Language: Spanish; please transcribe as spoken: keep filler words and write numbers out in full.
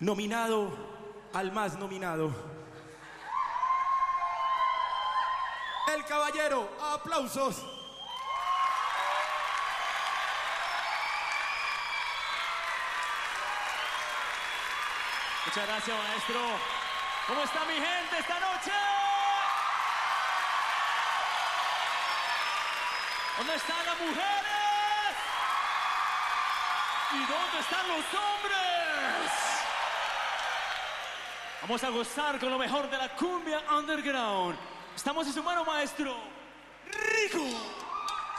nominado al más nominado. El caballero, aplausos. Muchas gracias, maestro. ¿Cómo está mi gente esta noche? ¿Dónde están las mujeres? ¿Y dónde están los hombres? Vamos a gozar con lo mejor de la cumbia underground. Estamos en su mano, maestro Rico.